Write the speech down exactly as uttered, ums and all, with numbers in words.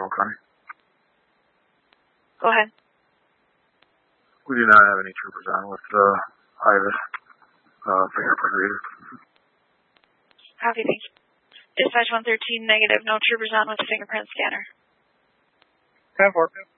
Old County. Go ahead. We do not have any troopers on with uh, Iris uh, fingerprint reader. Copy, thank you. Dispatch one thirteen, negative, no troopers on with the fingerprint scanner. ten four.